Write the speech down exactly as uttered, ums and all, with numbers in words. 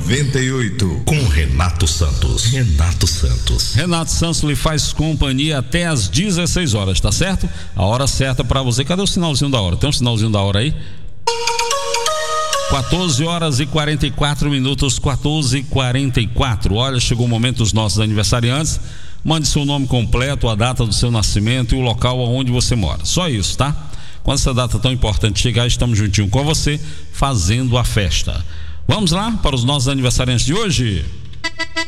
noventa e oito, com Renato Santos. Renato Santos. Renato Santos lhe faz companhia até às dezesseis horas, tá certo? A hora certa para você. Cadê o sinalzinho da hora? Tem um sinalzinho da hora aí? quatorze horas e quarenta e quatro minutos, quatorze e quarenta e quatro. Olha, chegou o momento dos nossos aniversariantes. Mande seu nome completo, a data do seu nascimento e o local onde você mora. Só isso, tá? Quando essa data tão importante chegar, estamos juntinho com você, fazendo a festa. Vamos lá para os nossos aniversariantes de hoje?